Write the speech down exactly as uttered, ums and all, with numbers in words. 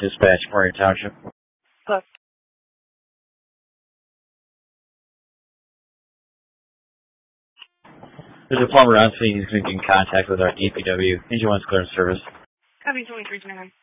Dispatch, Murray Township. Look. There's a plumber on scene. He's going to get in contact with our D P W. Engine one's clearance service. Copy twenty-three twenty-nine.